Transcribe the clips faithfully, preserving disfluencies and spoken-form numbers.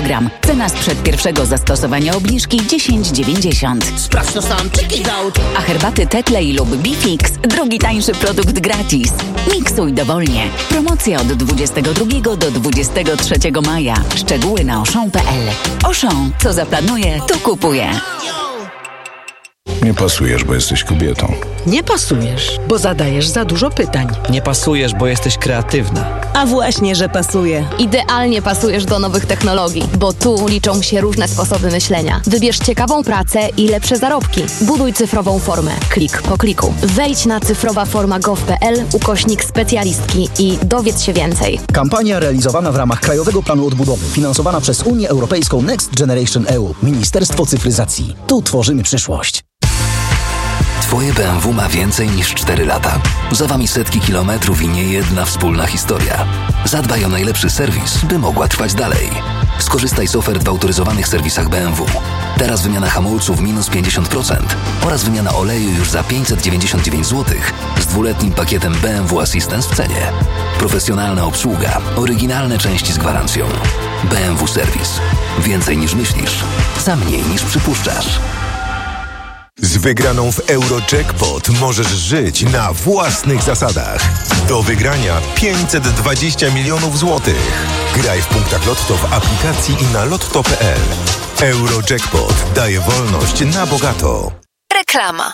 kilogram. Cena sprzed pierwszego zastosowania obniżki dziesięć dziewięćdziesiąt. Sprawdź to sam, check it out. A herbaty Tetley lub Bifix, drugi tańszy produkt gratis. Miksuj dowolnie. Promocja od dwudziestego drugiego do dwudziestego trzeciego maja. Szczegóły na auchan kropka p l. Auchan, co zaplanuje, to kupuje. Nie pasujesz, bo jesteś kobietą. Nie pasujesz, bo zadajesz za dużo pytań. Nie pasujesz, bo jesteś kreatywna. A właśnie, że pasuje. Idealnie pasujesz do nowych technologii, bo tu liczą się różne sposoby myślenia. Wybierz ciekawą pracę i lepsze zarobki. Buduj cyfrową formę. Klik po kliku. Wejdź na cyfrowaforma kropka gov kropka p l ukośnik specjalistki i dowiedz się więcej. Kampania realizowana w ramach Krajowego Planu Odbudowy, finansowana przez Unię Europejską Next Generation E U. Ministerstwo Cyfryzacji. Tu tworzymy przyszłość. Twoje B M W ma więcej niż cztery lata. Za wami setki kilometrów i nie jedna wspólna historia. Zadbaj o najlepszy serwis, by mogła trwać dalej. Skorzystaj z ofert w autoryzowanych serwisach B M W. Teraz wymiana hamulców minus pięćdziesiąt procent oraz wymiana oleju już za pięćset dziewięćdziesiąt dziewięć złotych z dwuletnim pakietem B M W Assistance w cenie. Profesjonalna obsługa, oryginalne części z gwarancją. B M W Serwis. Więcej niż myślisz, za mniej niż przypuszczasz. Z wygraną w Eurojackpot możesz żyć na własnych zasadach. Do wygrania pięćset dwadzieścia milionów złotych. Graj w punktach Lotto w aplikacji i na lotto kropka p l. Eurojackpot daje wolność na bogato. Reklama.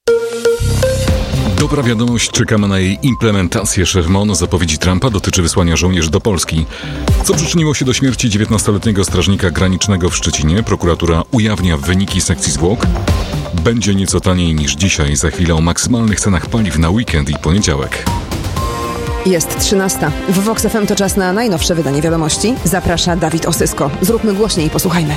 Dobra wiadomość, czekamy na jej implementację. Szef M O N zapowiedzi Trumpa dotyczy wysłania żołnierzy do Polski. Co przyczyniło się do śmierci dziewiętnastoletniego strażnika granicznego w Szczecinie? Prokuratura ujawnia wyniki sekcji zwłok. Będzie nieco taniej niż dzisiaj. Za chwilę o maksymalnych cenach paliw na weekend i poniedziałek. Jest trzynasta. W Vox F M to czas na najnowsze wydanie wiadomości. Zaprasza Dawid Osysko. Zróbmy głośniej i posłuchajmy.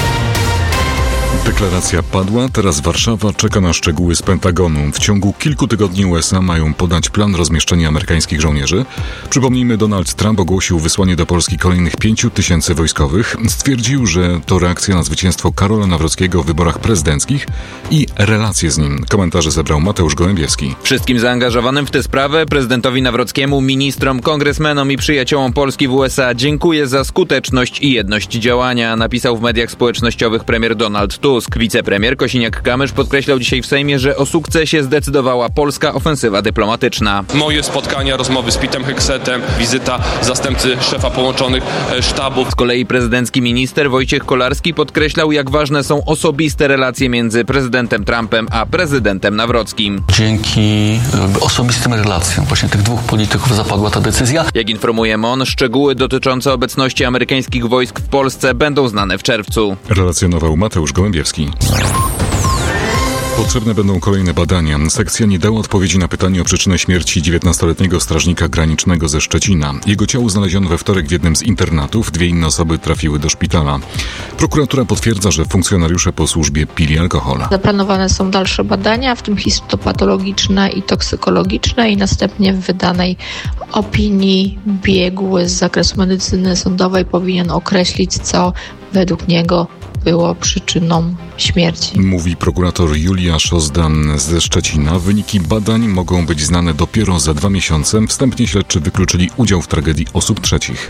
Deklaracja padła, teraz Warszawa czeka na szczegóły z Pentagonu. W ciągu kilku tygodni U S A mają podać plan rozmieszczenia amerykańskich żołnierzy. Przypomnijmy, Donald Trump ogłosił wysłanie do Polski kolejnych pięciu tysięcy wojskowych. Stwierdził, że to reakcja na zwycięstwo Karola Nawrockiego w wyborach prezydenckich i relacje z nim. Komentarze zebrał Mateusz Gołębiewski. Wszystkim zaangażowanym w tę sprawę, prezydentowi Nawrockiemu, ministrom, kongresmenom i przyjaciołom Polski w U S A dziękuję za skuteczność i jedność działania, napisał w mediach społecznościowych premier Donald Tusk. Wicepremier Kosiniak-Kamysz podkreślał dzisiaj w Sejmie, że o sukcesie zdecydowała polska ofensywa dyplomatyczna. Moje spotkania, rozmowy z Pitem Heksetem, wizyta zastępcy szefa połączonych sztabów. Z kolei prezydencki minister Wojciech Kolarski podkreślał, jak ważne są osobiste relacje między prezydentem Trumpem a prezydentem Nawrockim. Dzięki osobistym relacjom właśnie tych dwóch polityków zapadła ta decyzja. Jak informuje M O N, szczegóły dotyczące obecności amerykańskich wojsk w Polsce będą znane w czerwcu. Relacjonował Mateusz Gołębiewski. Potrzebne będą kolejne badania. Sekcja nie dała odpowiedzi na pytanie o przyczynę śmierci dziewiętnastoletniego strażnika granicznego ze Szczecina. Jego ciało znaleziono we wtorek w jednym z internatów. Dwie inne osoby trafiły do szpitala. Prokuratura potwierdza, że funkcjonariusze po służbie pili alkohol. Zaplanowane są dalsze badania, w tym histopatologiczne i toksykologiczne, i następnie w wydanej opinii biegły z zakresu medycyny sądowej powinien określić, co według niego było przyczyną śmierci. Mówi prokurator Julia Szozdan ze Szczecina. Wyniki badań mogą być znane dopiero za dwa miesiące. Wstępnie śledczy wykluczyli udział w tragedii osób trzecich.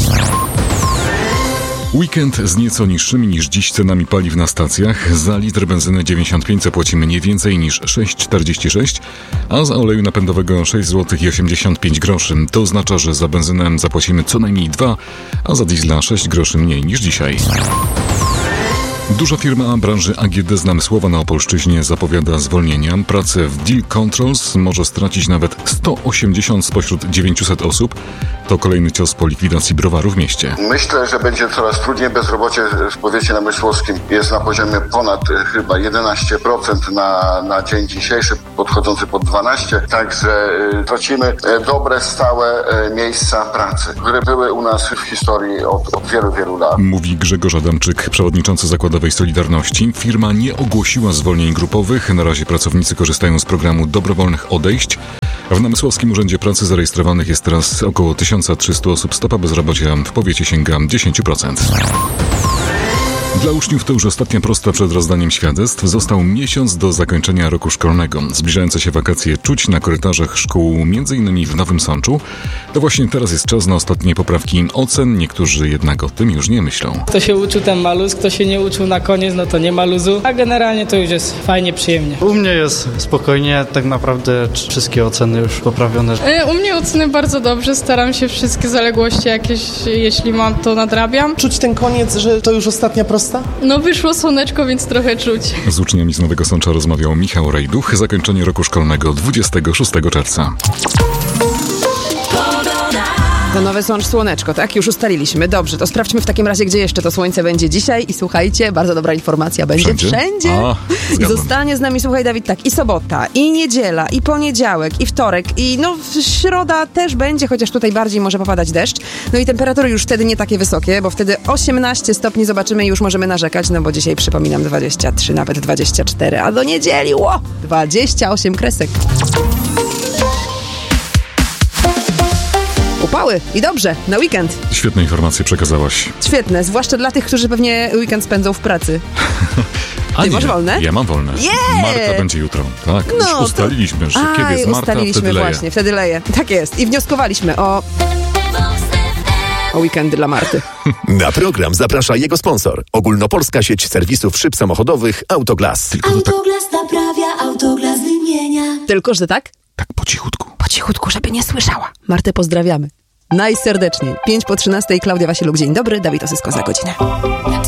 Weekend z nieco niższymi niż dziś cenami paliw na stacjach. Za litr benzyny dziewięćdziesiąt pięć zapłacimy nie więcej niż sześć czterdzieści sześć, a za oleju napędowego sześć złotych osiemdziesiąt pięć groszy. To oznacza, że za benzynę zapłacimy co najmniej dwa, a za diesla sześć groszy mniej niż dzisiaj. Duża firma branży A G D z Namysłowa na Opolszczyźnie zapowiada zwolnienia. Pracę w Deal Controls może stracić nawet sto osiemdziesiąt spośród dziewięciuset osób. To kolejny cios po likwidacji browaru w mieście. Myślę, że będzie coraz trudniej. Bezrobocie w powiecie namysłowskim jest na poziomie ponad chyba jedenaście procent na, na dzień dzisiejszy, podchodzący pod dwanaście procent. Także y, tracimy dobre, stałe y, miejsca pracy, które były u nas w historii od, od wielu, wielu lat. Mówi Grzegorz Adamczyk, przewodniczący Zakładowej Solidarności. Firma nie ogłosiła zwolnień grupowych. Na razie pracownicy korzystają z programu dobrowolnych odejść. W Namysłowskim Urzędzie Pracy zarejestrowanych jest teraz około tysiąc trzysta osób. Stopa bezrobocia w powiecie sięga dziesięć procent. Dla uczniów to już ostatnia prosta przed rozdaniem świadectw. Został miesiąc do zakończenia roku szkolnego. Zbliżające się wakacje czuć na korytarzach szkół, między innymi w Nowym Sączu. To właśnie teraz jest czas na ostatnie poprawki ocen. Niektórzy jednak o tym już nie myślą. Kto się uczył, ten ma luz, kto się nie uczył na koniec, no to nie ma luzu. A generalnie to już jest fajnie, przyjemnie. U mnie jest spokojnie, tak naprawdę wszystkie oceny już poprawione. U mnie oceny bardzo dobrze, staram się wszystkie zaległości jakieś, jeśli mam, to nadrabiam. Czuć ten koniec, że to już ostatnia prosta? No wyszło słoneczko, więc trochę czuć. Z uczniami z Nowego Sącza rozmawiał Michał Rejduch. Zakończenie roku szkolnego dwudziestego szóstego czerwca. To Nowy Sącz, słoneczko, tak? Już ustaliliśmy. Dobrze, to sprawdźmy w takim razie, gdzie jeszcze to słońce będzie dzisiaj. I słuchajcie, bardzo dobra informacja, będzie wszędzie. wszędzie. A, I zostanie z nami, słuchaj Dawid, tak, i sobota, i niedziela, i poniedziałek, i wtorek, i no środa też będzie, chociaż tutaj bardziej może popadać deszcz. No i temperatury już wtedy nie takie wysokie, bo wtedy osiemnaście stopni zobaczymy i już możemy narzekać, no bo dzisiaj przypominam dwadzieścia trzy, nawet dwadzieścia cztery, a do niedzieli, ło, dwadzieścia osiem kresek. Upały i dobrze, na weekend. Świetne informacje przekazałaś. Świetne, zwłaszcza dla tych, którzy pewnie weekend spędzą w pracy. A Ty nie, masz wolne? Ja mam wolne. Yeah! Marta będzie jutro. Tak, no, już ustaliliśmy, że to... kiedy jest Marta, ustaliliśmy wtedy leje. właśnie, wtedy leje. Tak jest. I wnioskowaliśmy o... o weekendy dla Marty. Na program zaprasza jego sponsor. Ogólnopolska sieć serwisów szyb samochodowych Autoglas. Tylko Autoglas tak... naprawia, Autoglas wymienia. Tylko, że tak? Tak po cichutku. Po cichutku, żeby nie słyszała. Martę pozdrawiamy. Najserdeczniej. pięć po trzynastej, Klaudia Wasieluk, dzień dobry, Dawid Osysko za godzinę.